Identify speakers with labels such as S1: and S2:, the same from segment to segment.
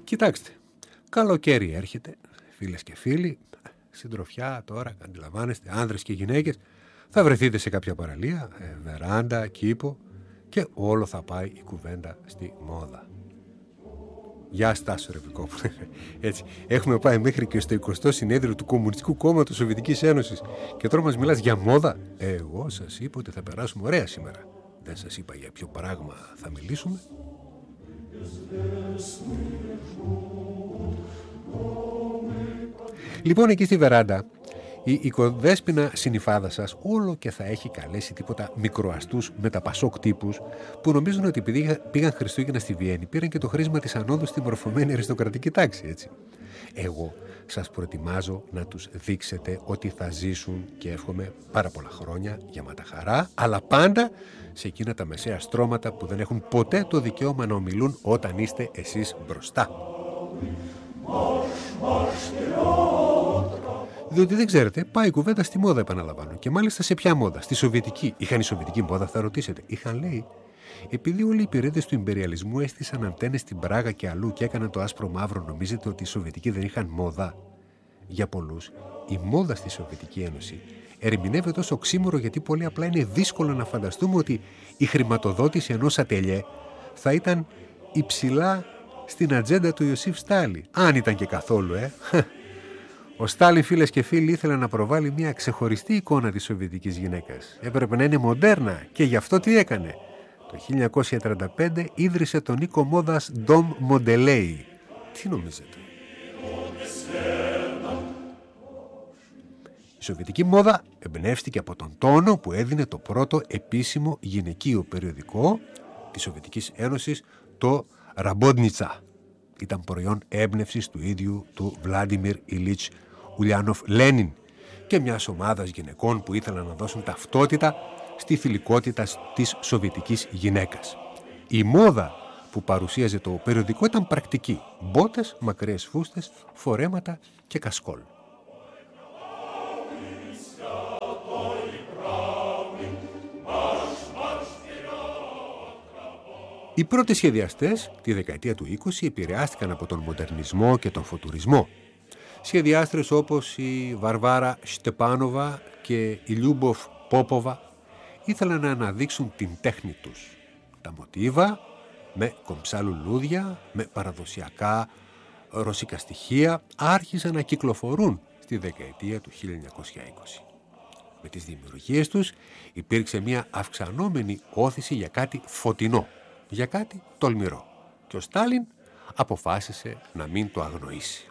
S1: Κοιτάξτε, καλοκαίρι έρχεται, φίλες και φίλοι, συντροφιά τώρα, αντιλαμβάνεστε, άνδρες και γυναίκες, θα βρεθείτε σε κάποια παραλία, βεράντα, κήπο και όλο θα πάει η κουβέντα στη μόδα. Γεια Στάσο Ρεβικόπουλε. Έτσι, έχουμε πάει μέχρι και στο 20ο συνέδριο του Κομμουνιστικού Κόμματος Σοβιετικής Ένωσης και τώρα μας μιλάς για μόδα. Εγώ σας είπα ότι θα περάσουμε ωραία σήμερα. Δεν σας είπα για ποιο πράγμα θα μιλήσουμε. Λοιπόν, εκεί στη βεράντα η οικοδέσποινα συνυφάδα σας όλο και θα έχει καλέσει τίποτα μικροαστούς μεταπασόκ τύπους που νομίζουν ότι επειδή πήγαν Χριστούγεννα στη Βιέννη πήραν και το χρήσμα της ανόδου στη μορφωμένη αριστοκρατική τάξη, έτσι. Εγώ σας προετοιμάζω να τους δείξετε ότι θα ζήσουν και εύχομαι πάρα πολλά χρόνια γεμάτα χαρά, αλλά πάντα σε εκείνα τα μεσαία στρώματα που δεν έχουν ποτέ το δικαίωμα να ομιλούν όταν είστε εσείς μπροστά. Διότι δεν ξέρετε, πάει η κουβέντα στη μόδα, επαναλαμβάνω. Και μάλιστα σε ποια μόδα? Στη Σοβιετική. Είχαν η Σοβιετική μόδα, θα ρωτήσετε. Είχαν, λέει, επειδή όλοι οι υπηρέτες του ιμπεριαλισμού έστησαν αντένες στην Πράγα και αλλού και έκαναν το άσπρο μαύρο, νομίζετε ότι οι Σοβιετικοί δεν είχαν μόδα? Για πολλούς, η μόδα στη Σοβιετική Ένωση ερμηνεύεται ως οξύμορο, γιατί πολύ απλά είναι δύσκολο να φανταστούμε ότι η χρηματοδότηση ενός ατελιέ θα ήταν υψηλά στην ατζέντα του Ιωσήφ Στάλιν. Αν ήταν και καθόλου, Ο Στάλιν, φίλες και φίλοι, ήθελε να προβάλλει μια ξεχωριστή εικόνα της σοβιετικής γυναίκας. Έπρεπε να είναι μοντέρνα και γι' αυτό τι έκανε? Το 1935 ίδρυσε τον οίκο μόδας Dom Modelei. Τι νομίζετε? Η σοβιετική μόδα εμπνεύστηκε από τον τόνο που έδινε το πρώτο επίσημο γυναικείο περιοδικό της Σοβιετικής Ένωσης, το Ραμπόντνιτσα. Ήταν προϊόν έμπνευσης του ίδιου του Βλάντιμιρ Ιλίτς Ουλιάνοφ Λένιν και μιας ομάδας γυναικών που ήθελαν να δώσουν ταυτότητα στη θηλυκότητα της σοβιετικής γυναίκας. Η μόδα που παρουσίαζε το περιοδικό ήταν πρακτική. Μπότες, μακριές φούστες, φορέματα και κασκόλ. Οι πρώτοι σχεδιαστές τη δεκαετία του 20 επηρεάστηκαν από τον μοντερνισμό και τον φωτουρισμό. Σχεδιάστρες όπως η Βαρβάρα Στεπάνοβα και η Λιούμποφ Πόποβα ήθελαν να αναδείξουν την τέχνη τους. Τα μοτίβα με κομψά λουλούδια, με παραδοσιακά ρωσικά στοιχεία άρχισαν να κυκλοφορούν στη δεκαετία του 1920. Με τις δημιουργίες τους υπήρξε μια αυξανόμενη όθηση για κάτι φωτεινό, για κάτι τολμηρό. Και ο Στάλιν αποφάσισε να μην το αγνοήσει.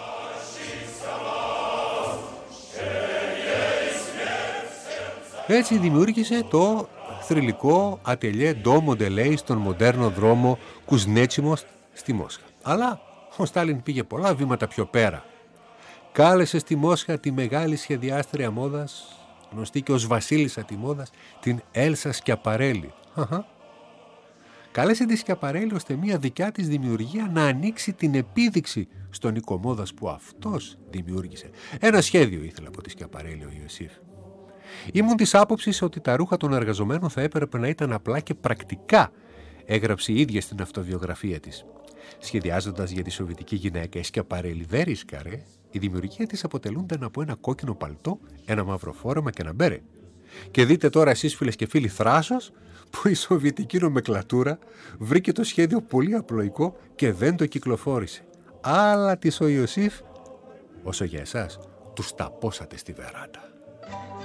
S1: Έτσι δημιούργησε το θρυλικό ατελιέ Dom Modelei στον μοντέρνο δρόμο Κουζνέτσιμο στη Μόσχα. Αλλά ο Στάλιν πήγε πολλά βήματα πιο πέρα. Κάλεσε στη Μόσχα τη μεγάλη σχεδιάστρια μόδας, γνωστή και ως βασίλισσα τη μόδας, την Έλσα Σκιαπαρέλη. Κάλεσε τη Σκιαπαρέλη ώστε μια δικιά της δημιουργία να ανοίξει την επίδειξη στον οίκο μόδας που αυτός δημιούργησε. Ένα σχέδιο ήθελε από τη Σκιαπαρέλη ο Ιωσήφ. Ήμουν της άποψης ότι τα ρούχα των εργαζομένων θα έπρεπε να ήταν απλά και πρακτικά, έγραψε η ίδια στην αυτοβιογραφία της. Σχεδιάζοντας για τη σοβιετική γυναίκα, η Σκιαπαρέλη δεν ρίσκαρε. Η δημιουργία της αποτελούνταν από ένα κόκκινο παλτό, ένα μαύρο φόρεμα και ένα μπέρε. Και δείτε τώρα εσείς, φίλες και φίλοι, θράσος που η σοβιετική νομεκλατούρα βρήκε το σχέδιο πολύ απλοϊκό και δεν το κυκλοφόρησε. Αλλά της ο Ιωσήφ, όσο για εσάς, τους ταπώσατε στη βεράντα.